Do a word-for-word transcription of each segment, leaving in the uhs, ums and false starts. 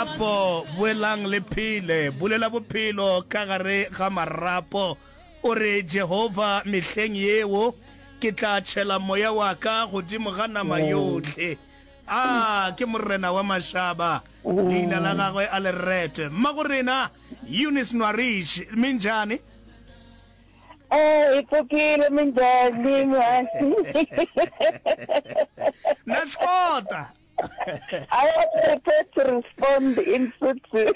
marapo boelang le phele bolela bophelo ka gare ga marapo o re Jehova mehleng yeo ke tla tšhela moya wa ka godimo ga nama yotlhe. Ah, ke morena wa mashaba leina la gagwe a lerete mmago rena Eunice Nwarish minjani Eh, ipokile minjani masi. Naskota. I was prepared to respond in Sotho.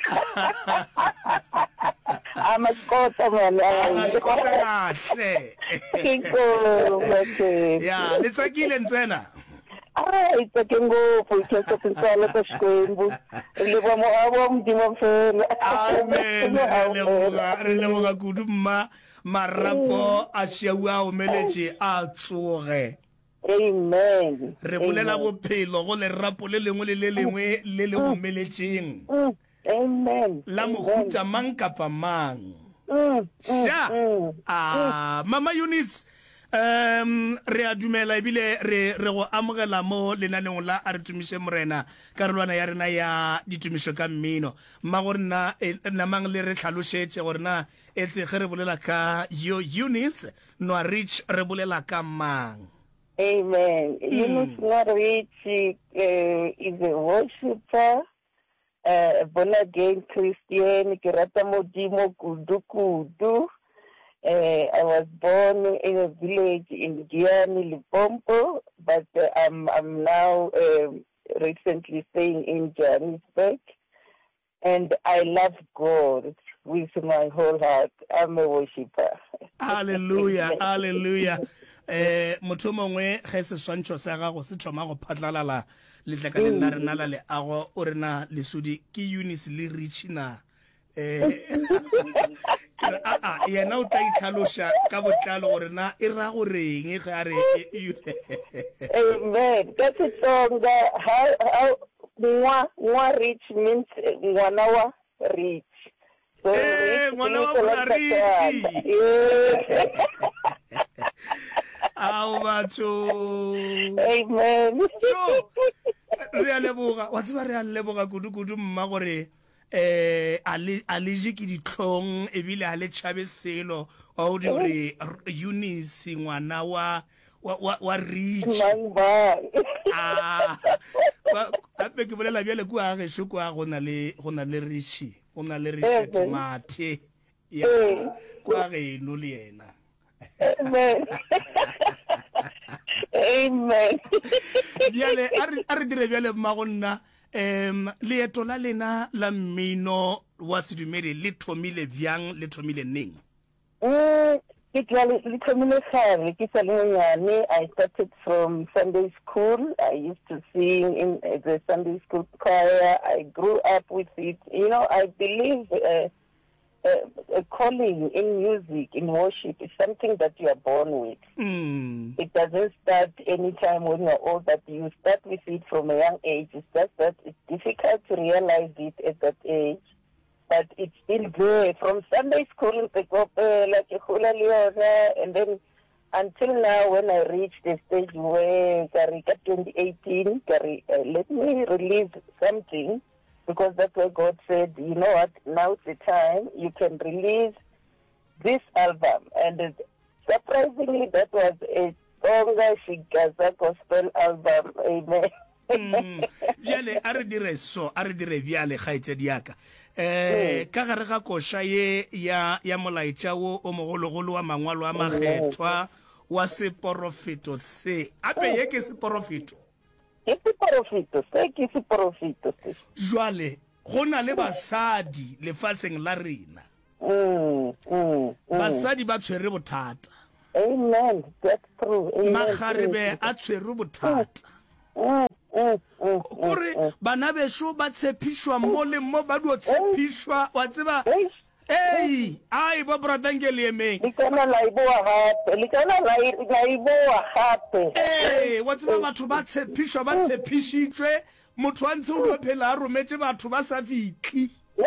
I'm a Scota man. Naskota kahle. Kiko, okay. Ya, letsakile ntsena. Ah, itsake ngopfu ikhetsa tintswalo ta Xikwembu. Le ba mo abo mdimo fela. Amen. Re leboga kudu mma marapo a šiaua o meletše a tsoge. Amen. Re bolela bophelo go lerapo le lengwe le le lengwe le le go meletšeng. Amen. La mohuta mang kapa mang. Sha. Ah, Mama Eunice. Um re a dumela ebile re re go amogela mo lenaneng la a re tumise morena karolwana ya rena ya ditumiso ka mmino mma go rena na mang le re tlhalosetse gore na etse ge re bolela ka yo Eunice Nwarish re bolela ka mang. Amen. Mm. Eunice Nwarish uh, is a worshiper, uh, a born again Christian, ke rata modimo kudu kudu. Uh, I was born in a village in Giani, Limpopo, but uh, I'm I'm now uh, recently staying in Johannesburg, and I love God with my whole heart. I'm a worshiper. Hallelujah, hallelujah. Eh motho mongwe ge se swantšho sa gago se thoma go phatlalala letlakaleng la rena la le ago o rena lesudi ke Eunice le Richina eh a a yena o tla itlhalosha ka botlalo gore na e ra go reng ge a re Amen. That's a song that how how mwa mwa rich means ngwana wa rich. So eh ngwana wa rich. Ao batho. Amen. So re a leboga wa tseba re a leboga kudu kudu mma gore eh ali aliji ki ditlhong ebile a le tšhabe selo o di re Eunice ngwana wa wa wa rich ah ape ke bolela bjale kwa ge sho kwa go na le go na le richi go na le richi tomate ya kwa ge no le yena. Amen. Amen. Bjale a re dire bjale mma go nna um leeto la lena la mmino wa sedumedi le thomile bjang le thomile neng? Mm, it le thomile gare ke sa le nyane. I started from Sunday school. I used to sing in uh, the Sunday school choir. I grew up with it. You know, I believe uh, uh, a calling in music, in worship, is something that you are born with. Mm. It doesn't start anytime when you're old, but you start with it from a young age. It's just that it's difficult to realize it at that age, but it's still there. From Sunday school, and then until now, when I reached the stage where Karika twenty eighteen, uh, let me release something, because that's why God said, you know what, now's the time, you can release this album. And uh, surprisingly, that was a Tonga Shigaza gospel album. Amen. Bjale a re dire so a re dire bjale kgaetse diaka eh ka gare ga kosha ye ya ya molaitša wo o mogologolo wa mangwalo a makgethwa wa seporofeto se ape ye ke seporofeto ke seporofeto se ke seporofeto se jwale go na le basadi lefatsheng la rena mm mm basadi ba tshwere bothata. Amen, that's true. Magarebe a tshwere bothata. Kore bana besho ba tshephishwa mo le mo ba do tshephishwa wa tseba ei ai ba bratangele emeng likana la iboa gape likana la la iboa gape ei wa tseba batho ba tshephishwa ba tshephishitswe motho wa ntse o lo phela a rometse batho ba sa fitli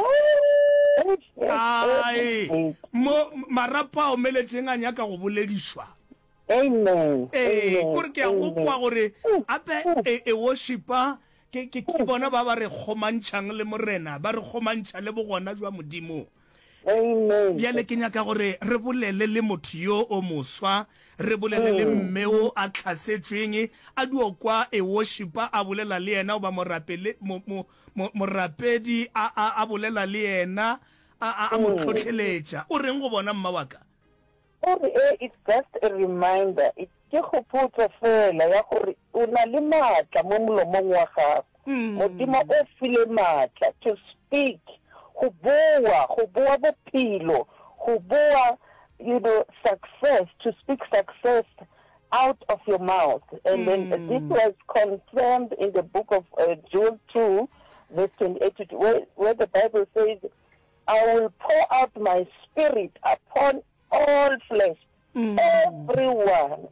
ai mo marapa o meletseng a nyaka go boledishwa. Amen. Eh, kore ke a go kwa gore ape e worshiper ke ke ke bona ba ba re khomantshang le morena ba re khomantsha le bogona jwa modimo. Amen. Bjale ke nyaka gore re bolele le motho yo o moswa, re bolele le mmeo a tlhasetsweng a duo kwa e worshipa a bolela le yena o ba morapele morapedi a a bolela le yena a a mo tlhotlheletsa. O reng go bona mma wa ka? It's just a reminder. It's ke go potsa fela ya gore o na le matla mo molomong wa gago. Modimo o file matla to speak. Go bua, go bua bophelo, go bua, you know, success, to speak success out of your mouth. And mm. then this was confirmed in the book of uh, Joel two, verse twenty-eight, where, where the Bible says, I will pour out my spirit upon all flesh. Mm. Everyone,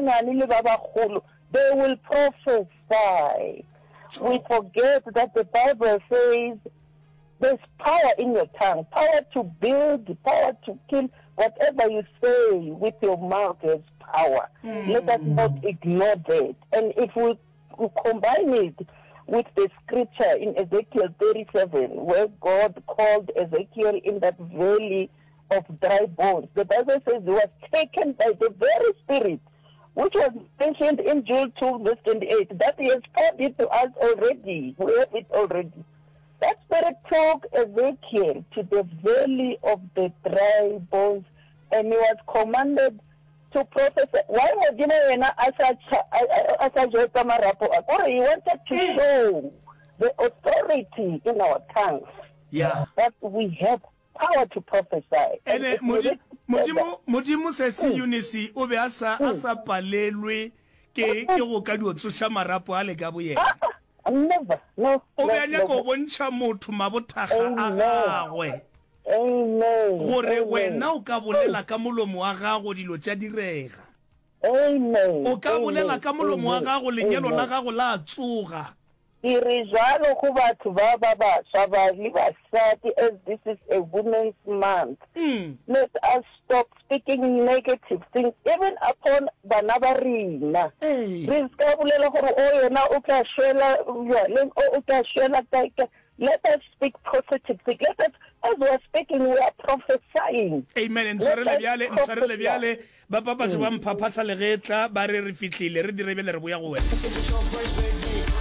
they will prophesy. We forget that the Bible says, there's power in your tongue, power to build, power to kill. Whatever you say with your mouth is power. Mm. Let us not ignore that. And if we, we combine it with the scripture in Ezekiel thirty-seven, where God called Ezekiel in that valley of dry bones, the Bible says he was taken by the very spirit, which was mentioned in Joel two, verse twenty-eight, that he has poured it to us already. We have it already. That spirit took Ezekiel to the valley of the dry bones, and he was commanded to prophesy. Why would you know as he wanted to show the authority in our tongues. Yeah. That we have power to prophesy. And Modimo Modimo says Eunice o be asa asa palelwe ke ke go ka dio tsosa marapo a le ka boye. Never. No. O be anya go bontsha motho mabothaga a gagwe. Amen. Gore wena o ka bolela ka molomo wa gago dilo tša direga. Amen. O ka bolela ka molomo wa gago lenyalo la gago la tsoga. Irijalo go batho ba ba ba shabali basadi, as this is a women's month. Mm. Let us stop speaking negative things even upon banabarina. Hey. Rizka bulela gore o yena o ka shwela ya o ka shwela ka. Let us speak positive things. Let us, as we are speaking, we are prophesying. Amen. And sorry le biale, and sorry le biale. Ba papa tšwa mphaphasa le getla ba re re fitlhile re di rebele re boya go wena.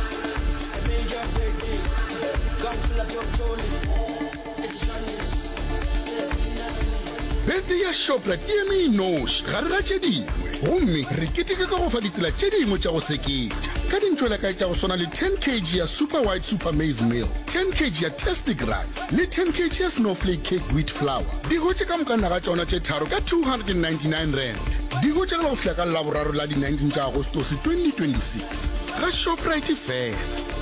Bete ya Shoprite ke eme inoši gare ga tše dingwe gomme re keteke ka go fa ditsela tše dingwe tša go seketša ka dintšwelakae tša go swana le ten kilograms ya super white super maize meal, ten kilograms ya tastic rice le ten kilograms ya snowflake cake wheat flour. Di gotše ka mokana ga tšona tše tharo ka two hundred ninety-nine rand. Di gotše ka go fihla ka laboraro la di nineteen tša agostose twenty twenty-six ga Shoprite fela.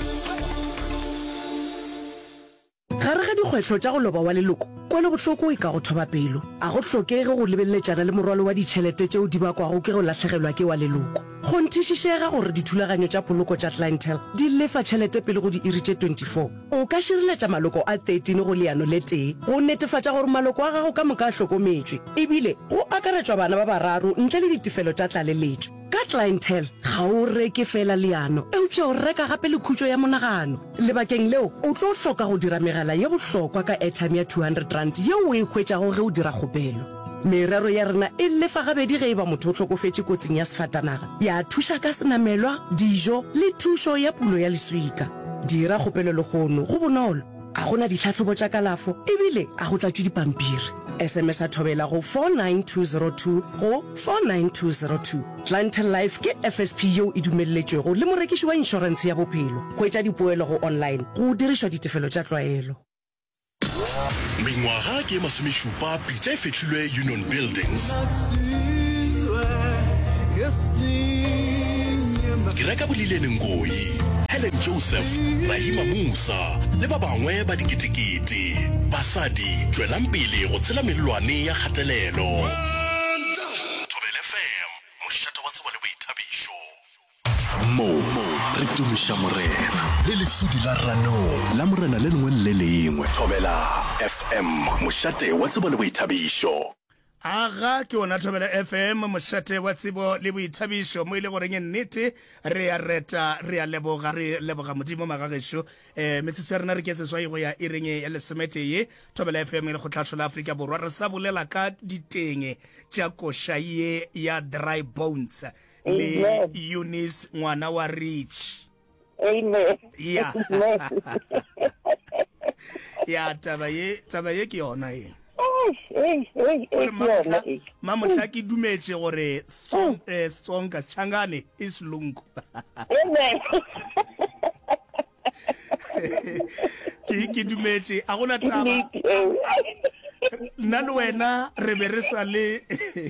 Gare ga dikgwetlho tša go loba wa leloko kwele bohloko e ka go thoba pelo a go hlokege go lebelletšana le morwalo wa ditšhelete tšeo di bakwago ke go latlhegelwa ke wa leloko. Go nthišišega gore dithulaganyo tša poloko tša clientele di lefa tšhelete pele go di iri tše twenty-four. O ka šireletša maloko a thirteen go leano le tee go netefatša gore maloko a gago ka moka a hlokometšwe ebile go akaretšwa bana ba bararo ntle le ditefelo tša tlaleletšo. Ka clientele ga o reke fela leano eupša o reka gape le khutšo ya monagano. Lebakeng leo o tlo hloka go dira megala ye bohlokwa ka airtime ya two hundred rand yeo o e hwetšago ge o dira kgopelo. Merero ya rena e lefa gabedi ge e ba motho o hlokofetše kotsing ya sefatanaga ya thuša ka senamelwa, dijo le thušo ya pulo ya leswika. Dira kgopelo le gono go bonolo, a gona ditlhatlhobo tša kalafo ebile a go tlatšwe dipampiri. S M S a thobela go four nine two zero two go four nine two zero two. Clientele Life ke F S P yeo e dumelletšwego le morekiši wa inšorense ya bophelo. Hwetša dipoelo go online go dirišwa ditefelo tša tlwaelo. Mengwaga ke masomešupa pitša e fetlhilwe Union Buildings. Ke reka bolilene Ngoyi, Helen Joseph, Rahima Musa le ba bangwe ba diketekete. Basadi tswelang pele go tshela melelwane ya kgatelelo. Thobela F M, mošate wa tsebo le boithabišo. Mo re tumiša morena le lesudi la ranong la morena le lengwe le lengwe. Thobela F M, mošate wa tsebo le boithabišo. aga ke ona Thobela F M mošate wa tsebo le boithabišo mo ile goreng nnete re ya reta re ya leboga re leboga modimo magagešo eh metsotso ya rena re ke seswai go ya ireng ya lesometee Thobela F M le go tlhatlhola Afrika Borwa re sa bolela ka ditenge tša košaie ya Dry Bones le Eunice ngwana wa Rich. Amen. Ya ya taba ye taba ye ke yona ye mamotla ke dumetše gore Tsonga Sitshangane is lungu. ke dumetše a gona taba nna le wena re be re sa le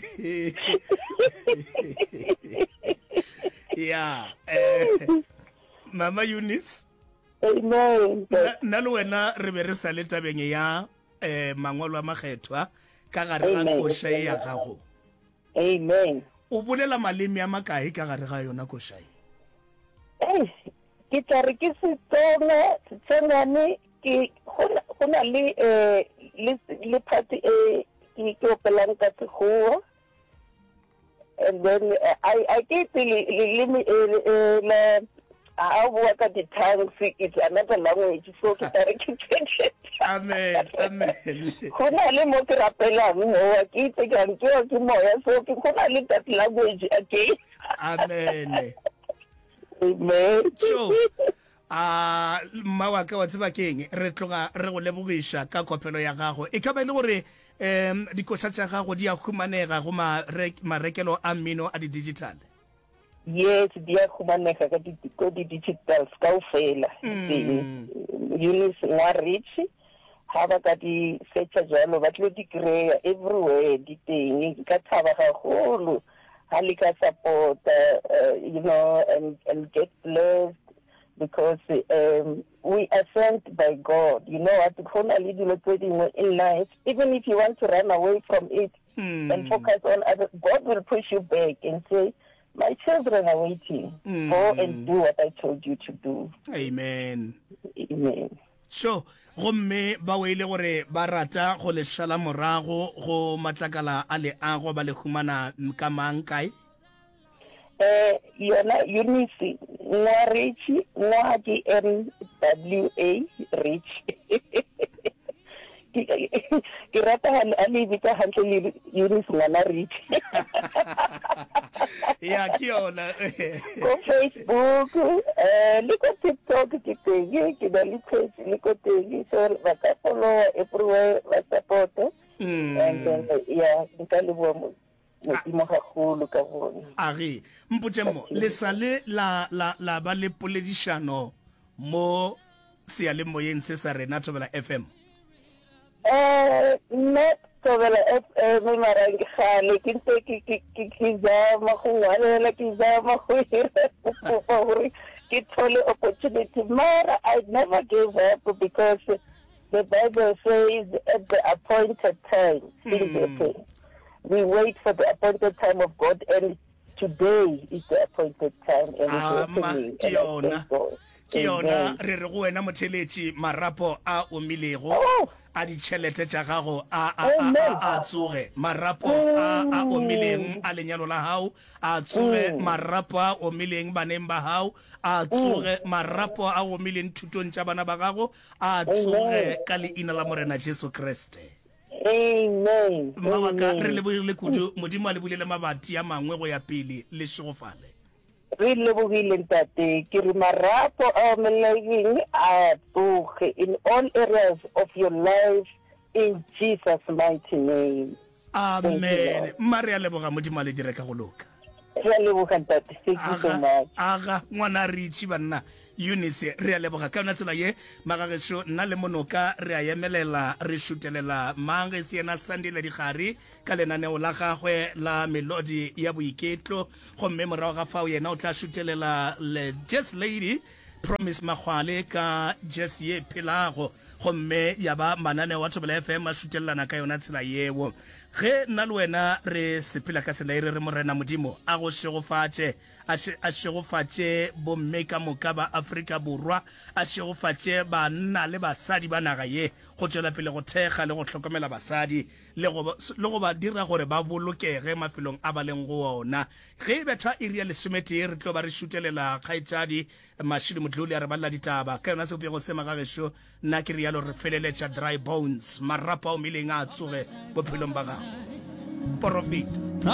ya Mama Eunice nna le wena re be re sa le tabeng ya eh mangolo a makgethwa ka gare ga košae ya gago. Amen. O bolela maleme a makae ka gare ga yona košae? Eh ke tsare ke Setsonga Setsongane ke gona le eh le le party eh ke ke opelang ka Sekgowa, and then I I get the le le I work at the tongue, it's another language, so ke tare ke tsetse. Amen, amen. Khona le mo ke rapela mo ke itse ke ntse ke moya, so ke khona le that language again. Amen. Amen. So a mawaka wa tseba keng re tloga re go lebogisha ka kopelo ya gago e ka ba le gore em dikoša tša gago di a humanega go marekelo a mmino a di digital. Yes, di a humanega ka di di digital kaofela. Eunice ngwa Rich ha ba ka di searcha jalo ba tlo di kry everywhere di teng ka thaba gagolo ha le ka support uh, you know and and get blessed because um, we are sent by God, you know what khona le dilo tse dingwe in life, even if you want to run away from it mm. and focus on other, God will push you back and say my children are waiting. Mm. Go and do what I told you to do. Amen. Amen. So gomme ba weile gore ba rata go le shala morago go matlakala a le ago ba le humana ka mankai eh yona Eunice ngwa Rich ngwa ke N W A Rich ke rata a le bitsa hantle le Eunice ngwana Rich. Ya ke yona go Facebook eh le ko TikTok ke teng ke ba le page le ko teng so ba ka follow everywhere ba support and then yeah ke le bo mo mo gagolo ka bona agi mpotse mo le sale la la la ba le poledišano mo sealemoyeng se sa rena Thobela F M. eh not Thobela F M mara khale ke ntse ke ke ke zama go ngwalela ke zama go ira gore ke thole opportunity mara I never gave up because the Bible says at the appointed time things happen. We wait for the appointed time of God, and today is the appointed time, and it's happening. Kiona, Kiona, re re go wena motheletši marapo a omilego a ditšhelete tša gago a a a tsoge marapo a a omileng a lenyalo la hao a tsoge marapo a omileng baneng ba hao a tsoge marapo a omileng thutong tša bana ba gago a tsoge ka leina la morena Jesu Kriste. Amen. Mawaka re le bogile kudu modimo a le bulele mabati a mangwe go ya pele le shegofale. Re le bogile ntate ke re marapo a melageng a tsoge in all areas of your life in Jesus mighty name. Amen. Maria leboga modimo a le dire ka go loka. Re leboga ntate. Thank you so much. Aga ngwana Rich banna Eunice re a leboga ka yona tsela ye magagesho nna le monoka re a emelela re shutelela mange siena Sandile digare ka lenaneo la gagwe la melodi ya boiketlo gomme morago ga fao yena o tla shutelela le Just Lady Promise Magwale ka Just ye Pelago gomme ya ba manane wa Thobela F M a shutelelana ka yona tsela yeo ge nna le wena re sepela ka tsela e re morena modimo a go shegofatše a shegofatše bomme ka moka ba Afrika Borwa a shegofatše banna le basadi ba naga ye go tšwela pele go thekga le go hlokomela basadi le go le go ba dira gore ba bolokege mafelong a ba leng go ona ge betha area le semete re tlo ba re shutelela khaitsadi mashili modluli a re balla ditaba ka yona se go se magagesho nna ke rialo re feleletša dry bones marapa o mileng a tsoge bophelong ba gago profit